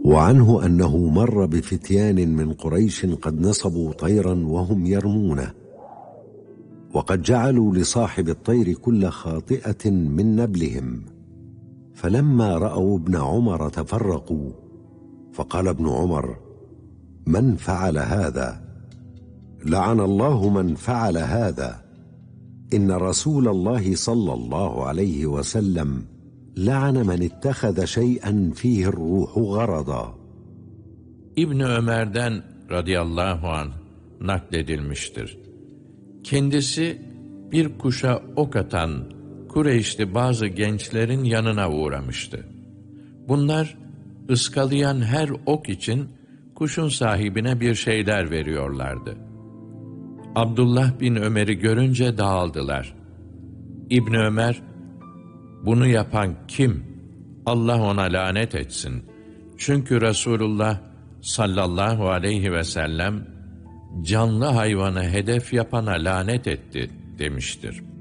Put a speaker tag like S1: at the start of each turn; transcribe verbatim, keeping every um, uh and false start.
S1: وعنه أنه مر بفتيان من قريش قد نصبوا طيرا وهم يرمونه، وقد جعلوا لصاحب الطير كل خاطئة من نبلهم، فلما رأوا ابن عمر تفرقوا، فقال ابن عمر: من فعل هذا؟ لعن الله من فعل هذا، إن رسول الله صلى الله عليه وسلم لعن من اتخذ şey'en فيه الروح غرضا.
S2: İbn Ömer'den radıyallahu anh nakledilmiştir. Kendisi bir kuşa ok atan Kureyşli bazı gençlerin yanına uğramıştı. Bunlar ıskalayan her ok için kuşun sahibine bir şeyler veriyorlardı. Abdullah bin Ömer'i görünce dağıldılar. İbn Ömer, bunu yapan kim? Allah ona lanet etsin. Çünkü Resulullah sallallahu aleyhi ve sellem canlı hayvanı hedef yapana lanet etti demiştir.